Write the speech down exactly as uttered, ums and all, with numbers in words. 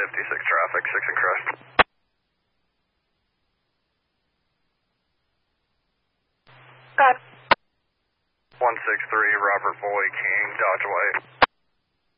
fifty-six traffic, six and crest. Got one six three, Robert Boy King, Dodge White.